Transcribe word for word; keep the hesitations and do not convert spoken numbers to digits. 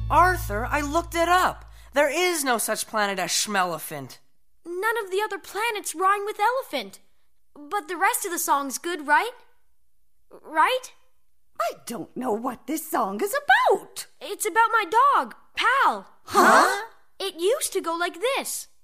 Arthur, I looked it up. There is no such planet as Schmelephant. None of the other planets rhyme with elephant. But the rest of the song's good, right? Right? I don't know what this song is about. It's about my dog, Pal. Huh? It used to go like this.